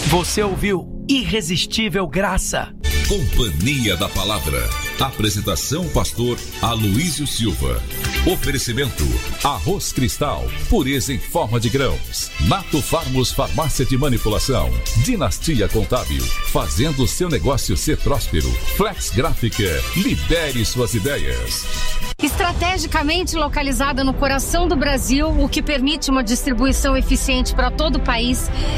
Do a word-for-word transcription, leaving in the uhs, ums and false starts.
Você ouviu Irresistível Graça. Companhia da Palavra. Apresentação pastor Aloísio Silva. Oferecimento Arroz Cristal, pureza em forma de grãos. Nato Farmos Farmácia de Manipulação. Dinastia Contábil, fazendo seu negócio ser próspero. Flex Gráfica, libere suas ideias. Estrategicamente localizada no coração do Brasil, o que permite uma distribuição eficiente para todo o país,